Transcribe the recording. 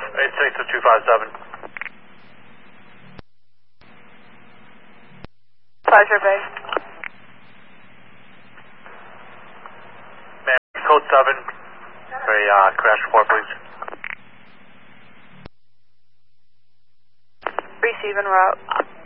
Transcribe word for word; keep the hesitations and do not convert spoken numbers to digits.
eight six to two five seven. Pleasure, Bay. Man, code seven. Very, uh, crash report, please. Receive en route.